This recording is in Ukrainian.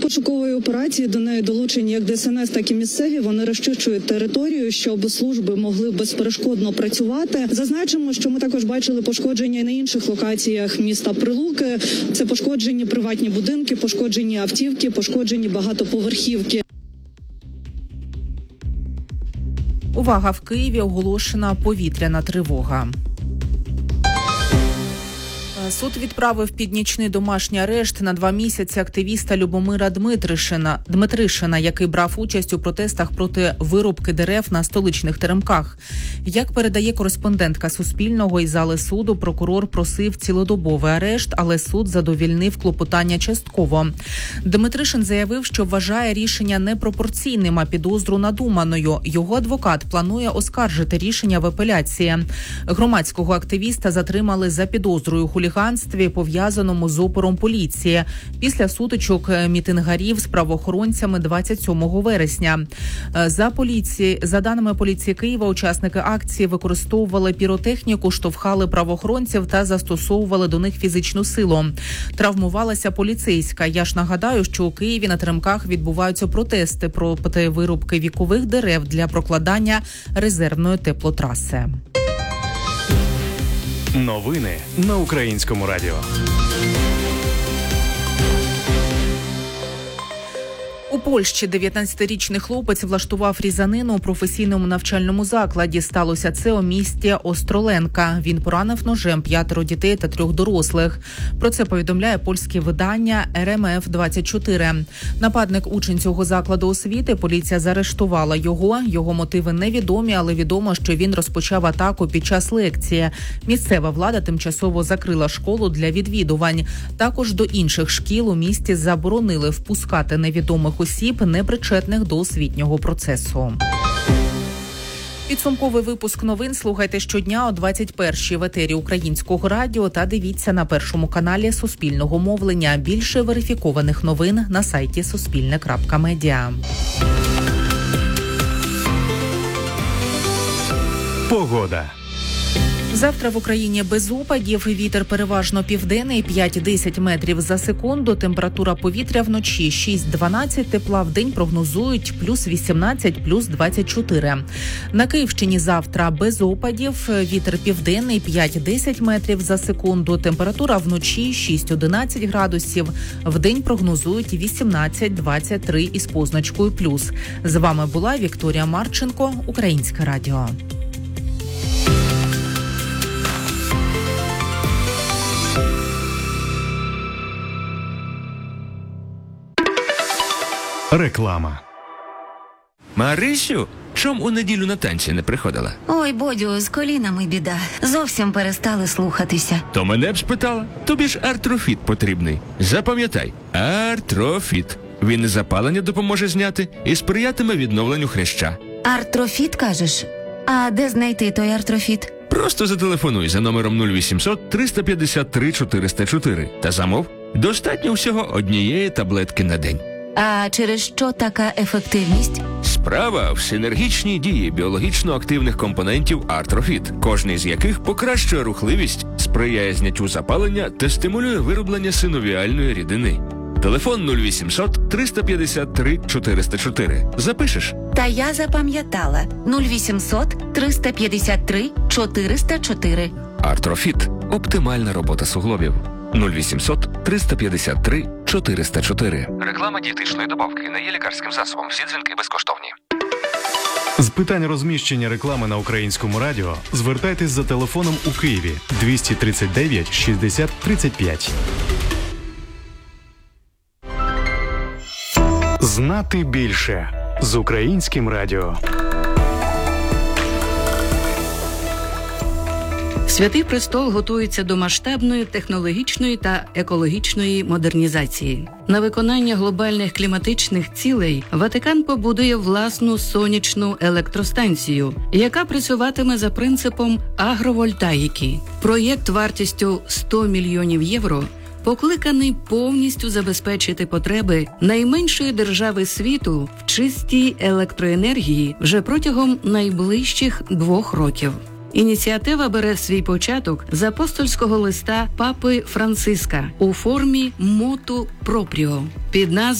пошукової операції, до неї долучені як ДСНС, так і місцеві. Вони розчищують територію, щоб служби могли безперешкодно працювати. Зазначимо, що ми також бачили пошкодження і на інших локаціях міста Прилуки. Це пошкоджені приватні будинки, пошкоджені автівки, пошкоджені багатоповерхівки. Увага! В Києві оголошена повітряна тривога. Суд відправив під нічний домашній арешт на 2 місяці активіста Любомира Дмитришина, який брав участь у протестах проти вирубки дерев на столичних теремках. Як передає кореспондентка Суспільного із зали суду, прокурор просив цілодобовий арешт, але суд задовільнив клопотання частково. Дмитришин заявив, що вважає рішення непропорційним, а підозру надуманою. Його адвокат планує оскаржити рішення в апеляції. Громадського активіста затримали за підозрою хуліганстві, пов'язаному з опором поліції, після сутичок мітингарів з правоохоронцями 27 вересня. За даними поліції Києва, учасники акції використовували піротехніку, штовхали правоохоронців та застосовували до них фізичну силу. Травмувалася поліцейська. Я ж нагадаю, що у Києві на теремках відбуваються протести проти вирубки вікових дерев для прокладання резервної теплотраси. Новини на Українському радіо. У Польщі 19-річний хлопець влаштував різанину у професійному навчальному закладі. Сталося це у місті Остроленка. Він поранив ножем 5 дітей та 3 дорослих. Про це повідомляє польське видання RMF24. Нападник – учень цього закладу освіти. Поліція заарештувала його. Його мотиви невідомі, але відомо, що він розпочав атаку під час лекції. Місцева влада тимчасово закрила школу для відвідувань. Також до інших шкіл у місті заборонили впускати невідомих осіб, непричетних до освітнього процесу. Підсумковий випуск новин слухайте щодня о 21-й в етері Українського радіо та дивіться на першому каналі Суспільного мовлення. Більше верифікованих новин на сайті Суспільне.Медіа. Погода. Завтра в Україні без опадів, вітер переважно південний, 5-10 метрів за секунду, температура повітря вночі 6-12, тепла в день прогнозують плюс 18, плюс 24. На Київщині завтра без опадів, вітер південний, 5-10 метрів за секунду, температура вночі 6-11 градусів, в день прогнозують 18-23 із позначкою плюс. З вами була Вікторія Марченко, Українське радіо. Реклама. Марисю, чом у неділю на танці не приходила? Ой, Бодю, з колінами біда. Зовсім перестали слухатися. То мене б спитала. Тобі ж Артрофіт потрібний. Запам'ятай, Артрофіт. Він запалення допоможе зняти і сприятиме відновленню хряща. Артрофіт, кажеш? А де знайти той Артрофіт? Просто зателефонуй за номером 0800 353 404 та замов. Достатньо всього однієї таблетки на день. А через що така ефективність? Справа в синергічній дії біологічно активних компонентів Артрофіт, кожний з яких покращує рухливість, сприяє зняттю запалення та стимулює вироблення синовіальної рідини. Телефон 0800 353 404. Запишеш? Та я запам'ятала. 0800 353 404. Артрофіт. Оптимальна робота суглобів. 0800 353 404. Реклама дієтичної добавки не є лікарським засобом. Всі дзвінки безкоштовні. З питань розміщення реклами на Українському радіо звертайтесь за телефоном у Києві 239 60 35. Знати більше з Українським радіо. Святий Престол готується до масштабної технологічної та екологічної модернізації. На виконання глобальних кліматичних цілей Ватикан побудує власну сонячну електростанцію, яка працюватиме за принципом агровольтаїки. Проєкт вартістю 100 мільйонів євро покликаний повністю забезпечити потреби найменшої держави світу в чистій електроенергії вже протягом найближчих 2 років. Ініціатива бере свій початок з апостольського листа папи Франциска у формі моту пропріо під назвою